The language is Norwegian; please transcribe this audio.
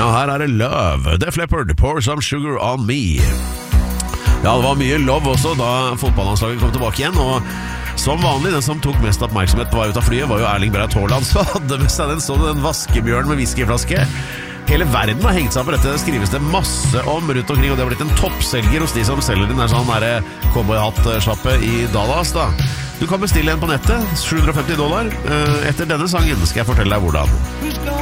Ja, her det Love, Def Leppard, Pour Some Sugar On Me. Ja, det var mye love også da fotballandslaget kom tilbake igjen, og som vanlig, den som tok mest oppmerksomhet på vei ut av flyet var jo Erling Braut Haaland, som hadde med seg den vaskebjørn med whiskyflaske. Hele verden har hengt seg på dette, skrives det masse om rundt omkring, og det har blitt en toppselger hos de som selger den sånn cowboyhatt-sjappe i Dallas da. Du kan bestille en på nettet, $750. Etter denne sangen skal jeg fortelle deg hvordan.